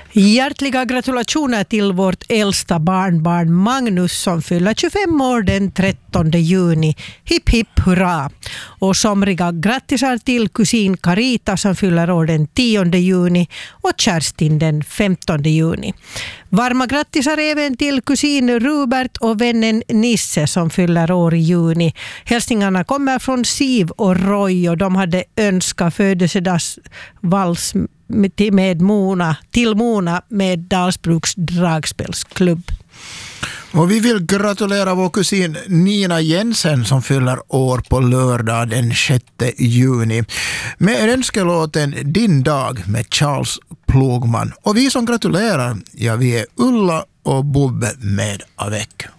Hjärtliga gratulationer till vårt äldsta barnbarn Magnus som fyller 25 år den 13 juni. Hipp hipp hurra! Och somriga grattisar till kusin Carita som fyller år den 10 juni och Kerstin den 15 juni. Varma grattisar även till kusin Rubert och vännen Nisse som fyller år i juni. Hälsningarna kommer från Siv och Roy och de hade önskat födelsedagsvals med Mona med Dalsbruks dragspelsklubb. Och vi vill gratulera vår kusin Nina Jensen som fyller år på lördag den 6 juni med önskelåten Din dag med Charles Plogman. Och vi som gratulerar, ja, vi är Ulla och Bobbe med Avec.